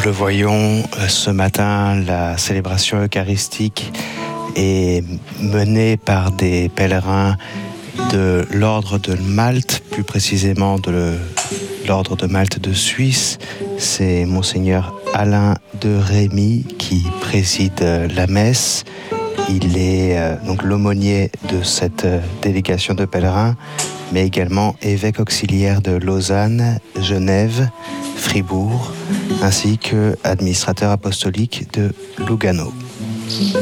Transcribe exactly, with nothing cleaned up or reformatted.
le voyons, ce matin, la célébration eucharistique est menée par des pèlerins de l'ordre de Malte, plus précisément de l'ordre de Malte de Suisse. C'est Monseigneur Alain de Rémy qui préside la messe. Il est euh, donc l'aumônier de cette euh, délégation de pèlerins, mais également évêque auxiliaire de Lausanne, Genève, Fribourg, ainsi que administrateur apostolique de Lugano.